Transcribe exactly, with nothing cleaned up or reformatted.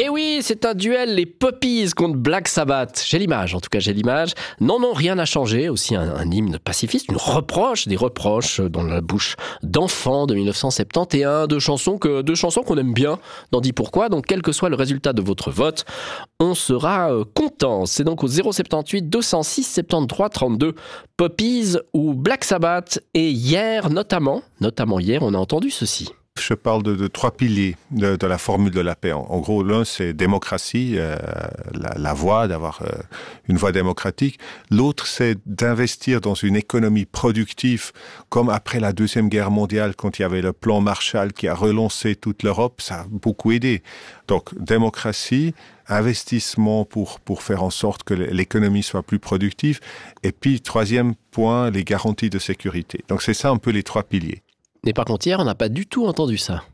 Et oui, c'est un duel, les Puppies contre Black Sabbath. J'ai l'image, en tout cas j'ai l'image. Non, non, rien n'a changé. Aussi un, un hymne pacifiste, une reproche, des reproches dans la bouche d'enfants de dix-neuf cent soixante et onze, de chansons, que, de chansons qu'on aime bien dans Dis Pourquoi. Donc quel que soit le résultat de votre vote, on sera euh, content. C'est donc au zéro soixante-dix-huit deux cent six soixante-treize trente-deux, Puppies ou Black Sabbath. Et hier, notamment, notamment hier, on a entendu ceci. Je parle de, de trois piliers de, de la formule de la paix. En, en gros, l'un, c'est démocratie, euh, la, la voie, d'avoir euh, une voie démocratique. L'autre, c'est d'investir dans une économie productive, comme après la Deuxième Guerre mondiale, quand il y avait le plan Marshall qui a relancé toute l'Europe, ça a beaucoup aidé. Donc, démocratie, investissement pour, pour faire en sorte que l'économie soit plus productive. Et puis, troisième point, les garanties de sécurité. Donc, c'est ça un peu les trois piliers. Mais par contre, hier, on n'a pas du tout entendu ça.